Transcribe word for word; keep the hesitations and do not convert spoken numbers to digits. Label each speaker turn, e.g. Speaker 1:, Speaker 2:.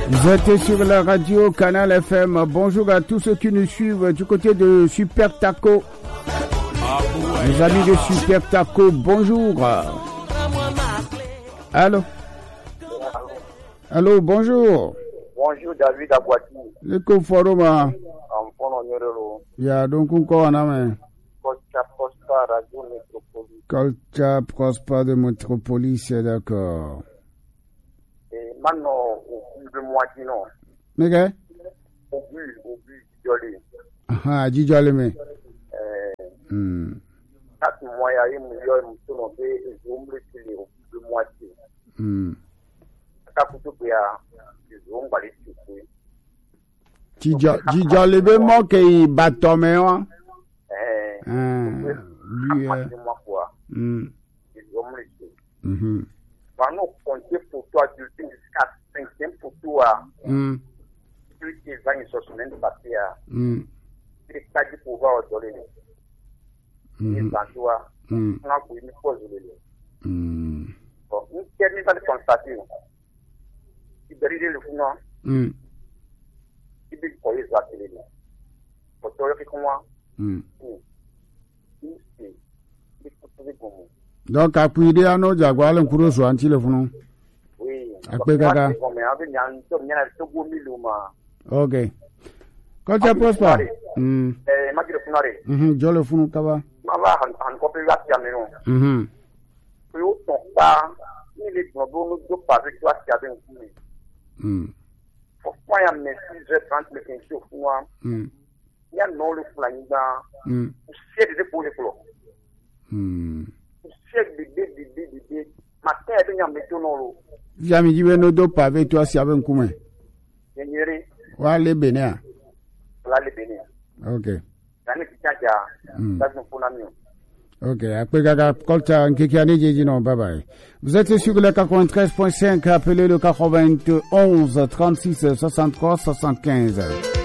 Speaker 1: Vous êtes sur la radio Canal F M. Bonjour à tous ceux qui nous suivent du côté de Super Taco. Les amis de Super Taco, bonjour. Allô? Allô, bonjour.
Speaker 2: Bonjour David Abouati.
Speaker 1: Le Koforoma.
Speaker 2: Il
Speaker 1: y a donc un corps en amène.
Speaker 2: Colcha Prospa Radio Métropolis.
Speaker 1: Colcha Prospa de Métropolis, d'accord.
Speaker 2: Et maintenant, au bout de moitié, non.
Speaker 1: Mais qu'est-ce?
Speaker 2: Au but, au but, Djoli.
Speaker 1: Ah, Djoli, mais.
Speaker 2: Euh. Quatre mois, il y a eu un million de personnes qui ont été au bout de moitié.
Speaker 1: Hmm. Djoli, mais moi qui bateau, mais moi.
Speaker 2: Eh.
Speaker 1: Lui, euh. Hmm. Mhm.
Speaker 2: Nous comptons pour toi du jusqu'à cinquième pour toi.
Speaker 1: Hmm.
Speaker 2: Plus que vingt et soixante papiers.
Speaker 1: Hmm.
Speaker 2: C'est pas du pouvoir de l'année.
Speaker 1: Hmm.
Speaker 2: Toi.
Speaker 1: Hmm.
Speaker 2: On a pu nous poser le
Speaker 1: Hmm.
Speaker 2: Bon, nous terminons de constater. Il brille le fond.
Speaker 1: Hmm.
Speaker 2: Il dit pour les ateliers. Pour toi, il fait comment?
Speaker 1: Hmm.
Speaker 2: Il fait. Il faut comment?
Speaker 1: Donc, appuyer à nos jaguars, le courant soit anti le fond.
Speaker 2: Oui.
Speaker 1: Après, Kaka. Ok. Quand tu approches pas. Hum.
Speaker 2: Eh, ma dire funare.
Speaker 1: Hum, je le fous, Kaba.
Speaker 2: Ma va, en copie la piano.
Speaker 1: Hum.
Speaker 2: Puis, au ton pas, il est bon, nous deux pas avec toi qui avait un coup.
Speaker 1: Hum.
Speaker 2: Pourquoi il y a mes six heures trente le quinze jours pour moi?
Speaker 1: Hum.
Speaker 2: Il y a non le flanida.
Speaker 1: Hum.
Speaker 2: C'est des épaules pour le
Speaker 1: Hum.
Speaker 2: C'est des bébés, des bébés. Ma terre est bien météo non l'eau.
Speaker 1: Jamais dit nous deux pas avec toi si avec un coup.
Speaker 2: Généré.
Speaker 1: Ouais, les bénéa.
Speaker 2: Là, les bénéa.
Speaker 1: Ok.
Speaker 2: L'année qui tient à. Ça, c'est pour l'ami.
Speaker 1: Ok, après Gaga, Colcha, Nkikiane, j'ai dit non, bye bye. Vous êtes sur le quatre-vingt-treize point cinq, appelez le quatre-vingt-onze, trente-six, soixante-trois, soixante-quinze.